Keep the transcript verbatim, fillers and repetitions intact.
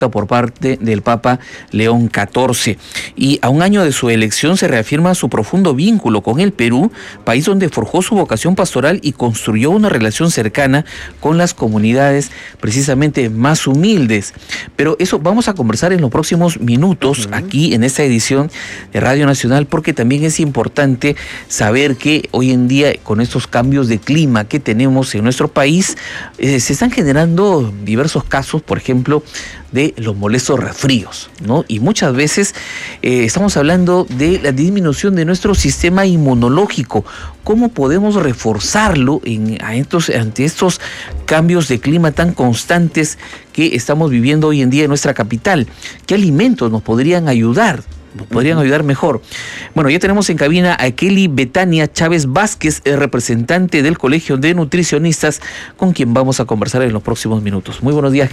por parte del Papa León catorce. Y a un año de su elección se reafirma su profundo vínculo con el Perú, país donde forjó su vocación pastoral y construyó una relación cercana con las comunidades precisamente más humildes. Pero eso vamos a conversar en los próximos minutos uh-huh. aquí en esta edición de Radio Nacional, porque también es importante saber que hoy en día con estos cambios de clima que tenemos en nuestro país, eh, se están generando diversos casos, por ejemplo, de los molestos resfríos, ¿no? Y muchas veces eh, estamos hablando de la disminución de nuestro sistema inmunológico. ¿Cómo podemos reforzarlo en, a estos, ante estos cambios de clima tan constantes que estamos viviendo hoy en día en nuestra capital? ¿Qué alimentos nos podrían ayudar? Nos podrían ayudar mejor. Bueno, ya tenemos en cabina a Kelly Betania Chávez Vázquez, representante del Colegio de Nutricionistas, con quien vamos a conversar en los próximos minutos. Muy buenos días.